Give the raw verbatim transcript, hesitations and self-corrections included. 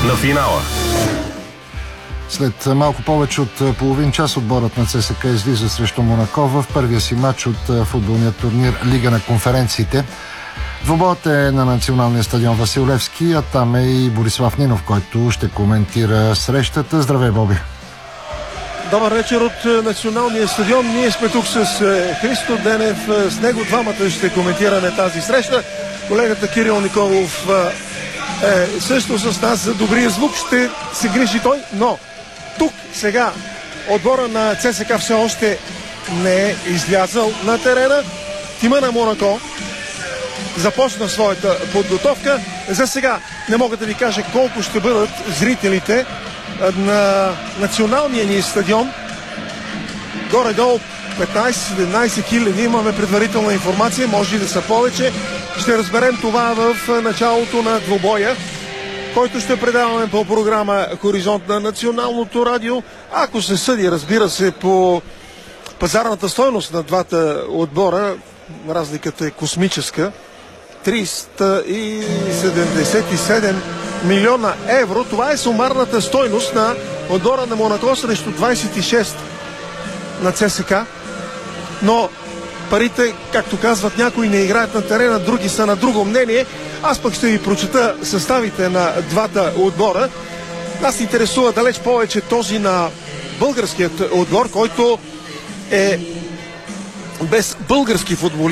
на финала. След малко повече от половин час отборът на ЦСКА излиза срещу Монако в първия си матч от футболния турнир Лига на конференциите. Двобоят е на националния стадион Васил Левски, а там е и Борислав Нинов, който ще коментира срещата. Здравей, Боби! Добър вечер от националния стадион. Ние сме тук с Христо Денев. С него двамата ще коментираме тази среща. Колегата Кирил Николов е също с нас за добрия звук. Ще се грижи той, но тук сега отбора на ЦСКА все още не е излязъл на терена. Тима на Монако започна своята подготовка. За сега не мога да ви кажа колко ще бъдат зрителите на националния ни стадион. Горе-долу петнайсет-седемнайсет хиляди, имаме предварителна информация, може и да са повече. Ще разберем това в началото на двубоя, който ще предаваме по програма Хоризонт на Националното радио. Ако се съди, разбира се, по пазарната стойност на двата отбора, разликата е космическа. триста седемдесет и седем милиона евро. Това е сумарната стойност на отбора на Монако срещу двайсет и шест на ЦСКА. Но парите, както казват някои, не играят на терена, други са на друго мнение. Аз пък ще ви прочета съставите на двата отбора. Нас интересува далеч повече този на българският отбор, който е без български футболисти.